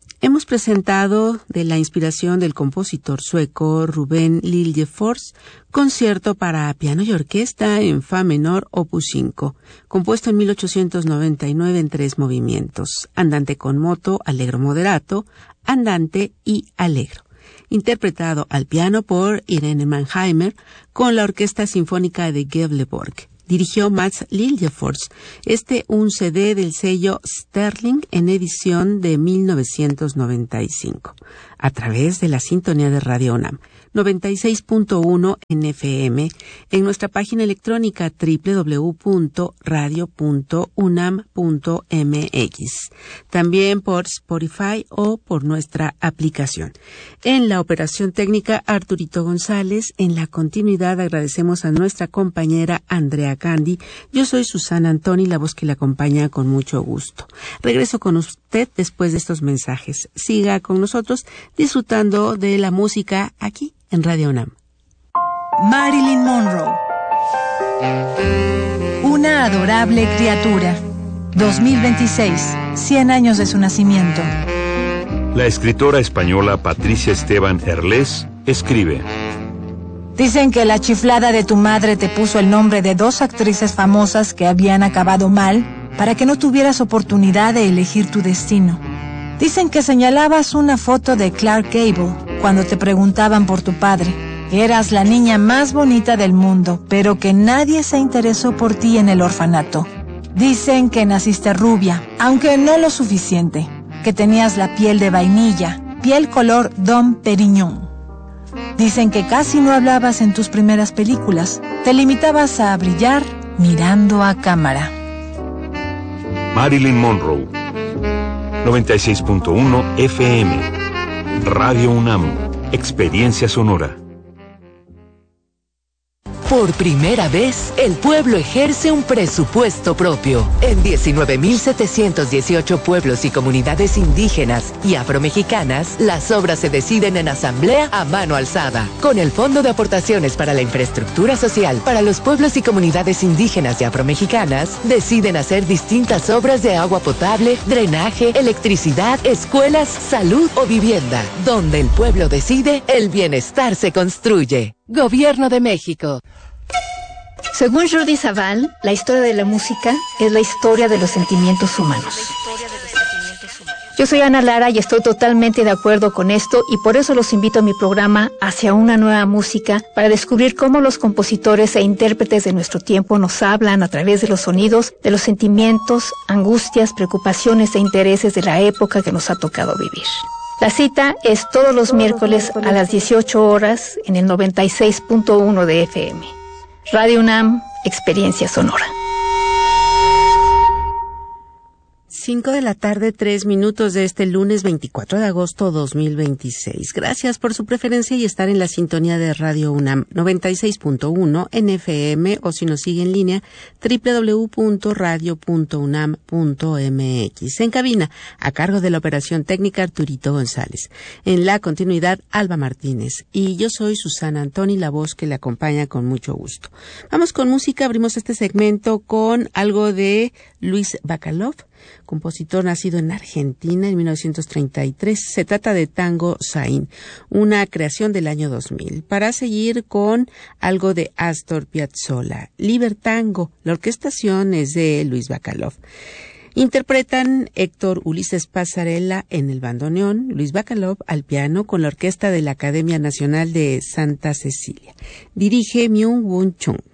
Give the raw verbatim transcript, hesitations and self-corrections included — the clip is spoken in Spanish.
Hemos presentado de la inspiración del compositor sueco Ruben Liljefors, concierto para piano y orquesta en fa menor opus cinco, compuesto en mil ochocientos noventa y nueve en tres movimientos, andante con moto, allegro moderato, andante y allegro. Interpretado al piano por Irene Mannheimer con la Orquesta Sinfónica de Gävleborg. Dirigió Mats Liljefors, este un C D del sello Sterling en edición de mil novecientos noventa y cinco, a través de la sintonía de Radio UNAM, noventa y seis punto uno en F M, en nuestra página electrónica doble u doble u doble u punto radio punto unam punto m x, también por Spotify o por nuestra aplicación. En la operación técnica, Arturito González. En la continuidad, agradecemos a nuestra compañera Andrea Candy. Yo soy Susana Antoni, la voz que le acompaña con mucho gusto. Regreso con usted después de estos mensajes. Siga con nosotros disfrutando de la música aquí en Radio UNAM. Marilyn Monroe. Una adorable criatura. dos mil veintiséis, cien años de su nacimiento. La escritora española Patricia Esteban Herlés escribe: Dicen que la chiflada de tu madre te puso el nombre de dos actrices famosas que habían acabado mal para que no tuvieras oportunidad de elegir tu destino. Dicen que señalabas una foto de Clark Gable cuando te preguntaban por tu padre. Eras la niña más bonita del mundo, pero que nadie se interesó por ti en el orfanato. Dicen que naciste rubia, aunque no lo suficiente, que tenías la piel de vainilla, piel color Dom Perignon. Dicen que casi no hablabas en tus primeras películas, te limitabas a brillar mirando a cámara. Marilyn Monroe, noventa y seis punto uno F M, Radio UNAM, experiencia sonora. Por primera vez, el pueblo ejerce un presupuesto propio. En diecinueve mil setecientos dieciocho pueblos y comunidades indígenas y afromexicanas, las obras se deciden en asamblea a mano alzada. Con el Fondo de Aportaciones para la Infraestructura Social para los pueblos y comunidades indígenas y afromexicanas, deciden hacer distintas obras de agua potable, drenaje, electricidad, escuelas, salud o vivienda. Donde el pueblo decide, el bienestar se construye. Gobierno de México. Según Jordi Savall, la historia de la música es la historia de los sentimientos humanos. Yo soy Ana Lara y estoy totalmente de acuerdo con esto y por eso los invito a mi programa Hacia una nueva música para descubrir cómo los compositores e intérpretes de nuestro tiempo nos hablan a través de los sonidos, de los sentimientos, angustias, preocupaciones e intereses de la época que nos ha tocado vivir. La cita es todos los miércoles a las dieciocho horas en el noventa y seis punto uno de F M. Radio UNAM, experiencia sonora. Cinco de la tarde, tres minutos de este lunes veinticuatro de agosto dos mil veintiséis. Gracias por su preferencia y estar en la sintonía de Radio UNAM noventa y seis punto uno en F M o si nos sigue en línea doble u doble u doble u punto radio punto unam punto m x. En cabina, a cargo de la operación técnica Arturito González. En la continuidad, Alba Martínez. Y yo soy Susana Antoni, la voz que le acompaña con mucho gusto. Vamos con música, abrimos este segmento con algo de Luis Bacalov, compositor nacido en Argentina en mil novecientos treinta y tres. Se trata de Tango Zayn, una creación del año dos mil. Para seguir con algo de Astor Piazzolla, Libertango. La orquestación es de Luis Bacalov. Interpretan Héctor Ulises Pasarela en el bandoneón, Luis Bacalov al piano con la orquesta de la Academia Nacional de Santa Cecilia. Dirige Myung Woo Chung.